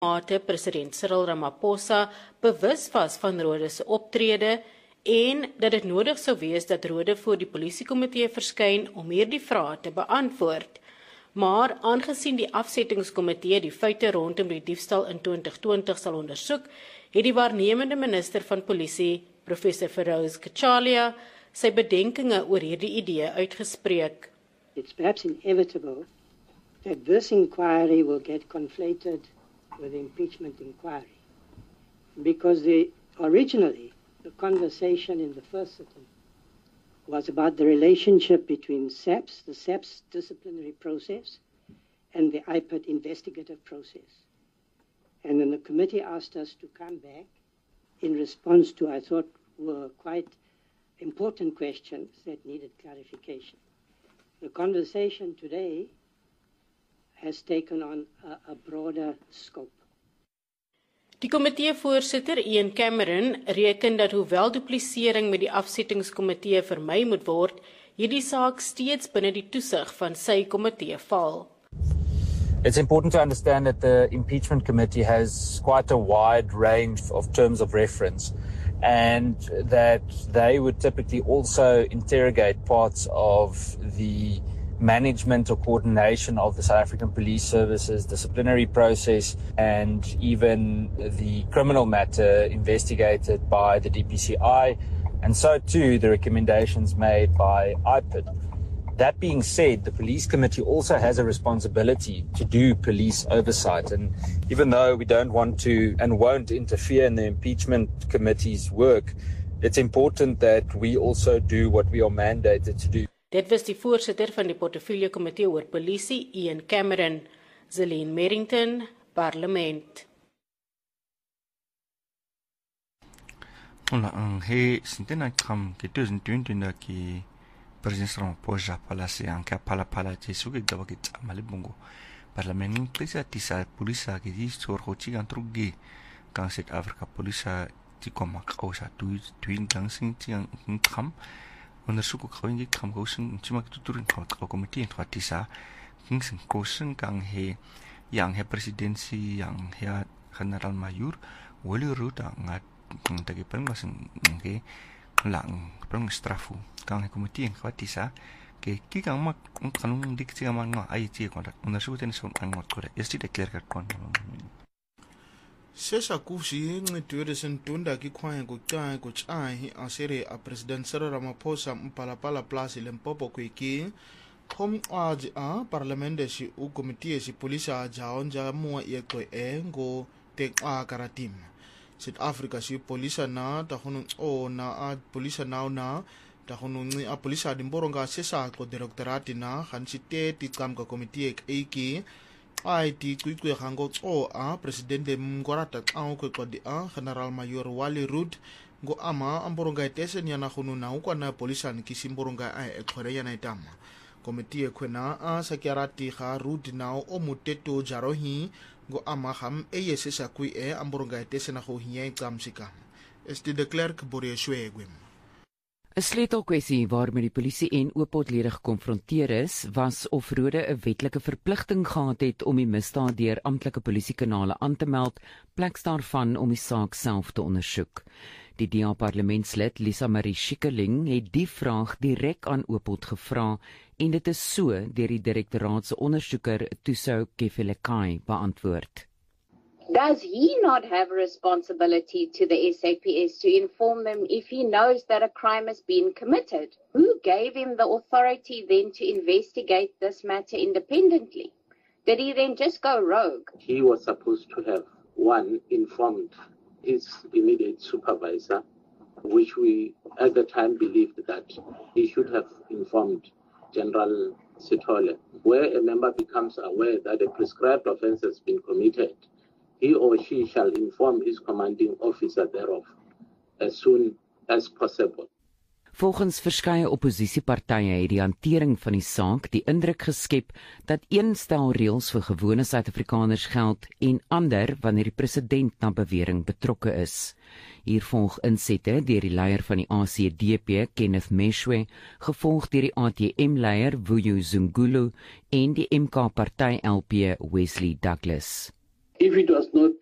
mate president Cyril Ramaphosa bewus was van Rode se optrede en dat dit nodig sou wees dat Rode voor die polisiekomitee verskyn om hierdie vrae te beantwoord. Maar aangesien die afsettingskomitee die feite rondom die diefstal in 2020 sal ondersoek, het die waarnemende minister van polisie, professor Feroz Kachalia, sy bedenkinge oor hierdie idee uitgespreek. It's perhaps inevitable that this inquiry will get conflated with the impeachment inquiry, because originally the conversation in the first sitting was about the relationship between SAPS, the SAPS disciplinary process, and the IPID investigative process. And then the committee asked us to come back in response to, I thought, were quite important questions that needed clarification. The conversation today has taken on a broader scope. Die komiteevoorsitter Ian Cameron reken dat hoewel duplisering met die afsettingskomitee vermy moet word, hierdie saak steeds binne die toesig van sy komitee val. It's important to understand that the impeachment committee has quite a wide range of terms of reference, and that they would typically also interrogate parts of the management or coordination of the South African Police Services disciplinary process, and even the criminal matter investigated by the DPCI, and so too the recommendations made by IPID. That being said, the police committee also has a responsibility to do police oversight, and even though we don't want to and won't interfere in the impeachment committee's work, it's important that we also do what we are mandated to do. Dit was die voorsitter van die portefeulje komitee oor polisie, Ian Cameron. Zelene Merrington, Parlement. Ola he sintena kam ke 2020 ki president Ramaphosa palase anke pala Jesu ke gabake tsamale bungo. Parlament klisa tisa polisa ke di sorhochi antrugi kan South Africa polisa ti komak osa tuin dangsing ti ang kam ondersoek ook gewoon niet gaan kozen cuma kita turun kalau komite yang tisa kingsing kozen kang he yang he presidensi yang he general mayor wali ruta ngat kang tagi pengasing he lang pengastrafu kang he komite yang tisa ke kikang mak kanung diksi aman nga ai ti kontak ondersoek ten so angot kore esti declare kon Sesa kusi ngi 2020 ki kwanya kuchai kuchai asere a president Cyril Ramaphosa mpalapala place Limpopo kwiki hom aji a parlamente si u komitie si polisa jaonja mua yeko ngo te a karatim South Africa si polisa na ta hono o na a polisa na ta hono ngi a polisa dimboronga sesa ko directorate na han si te ti kam ko komitie ki ai ti kuikue hango o a presidente mngorata au ko di a general mayor Wally Root go ama amboronga tese nyana hunu na ukwa na polisa ni kisimboronga ai ekore yana itama komiti ekwena a sakiarati ha Root na o muteto jarohi go ama ham eyese sakui amboronga tese na ho hiya ikamsika este de klerk borie shwegwem. 'n Sleutelkwessie waarmee die polisie en Ooppotlede gekonfronteer is, was of Rode 'n wetlike verpligting gehad het om die misdaad deur amptelike polisiekanale aan te meld, pleks daarvan om die saak self te ondersoek. Die DA-parlementslid Lisa Marie Schikkerling het die vraag direk aan Ooppot gevra en dit is so deur die direktoraat se ondersoeker Thuso Kefelekai beantwoord. Does he not have a responsibility to the SAPS to inform them if he knows that a crime has been committed? Who gave him the authority then to investigate this matter independently? Did he then just go rogue? He was supposed to have, one, informed his immediate supervisor, which we at the time believed that he should have informed General Sithole. Where a member becomes aware that a prescribed offence has been committed, he or she shall inform his commanding officer thereof as soon as possible. Volgens verskeie opposisiepartye het die hantering van die saak die indruk geskep dat een stel reëls vir gewone Suid-Afrikaners geld en ander wanneer die president na bewering betrokke is. Hier volg insette deur die leier van die ACDP, Kenneth Meshwe, gevolg deur die ATM-leier, Vuyo Zungulu, en die MK-party LP, Wesley Douglas. If it was not